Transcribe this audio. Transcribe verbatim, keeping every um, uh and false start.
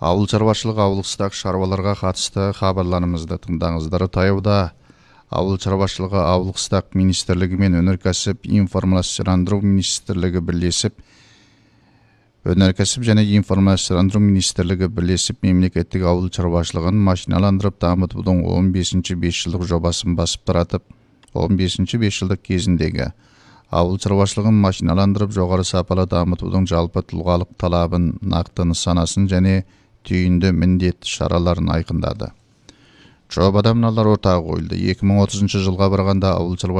Ауыл шаруашылығы ауылыстық шаруаларға қатысты хабарларымызды тыңдаңыздар. Таяуда Ауыл шаруашылығы ауылыстық министрлігі мен өнеркәсіп информацияландыру министрлігі бірлесіп өнеркәсіп және информацияландыру министрлігі бірлесіп мемлекеттік ауыл шаруашылығын машиналандырып дамытудың он бесінші бесжылдық жобасын басып таратып, он бесінші бесжылдық кезіндегі ауыл шаруашылығын машиналандырып жоғары сапалы дамытудың жалпы тұлғалық талабын, нақты нысанасын және түйінді міндет шараларын айқындады. Жобада мыналар ортаға қойылды. екі мың отызыншы жылға барғанда ауыл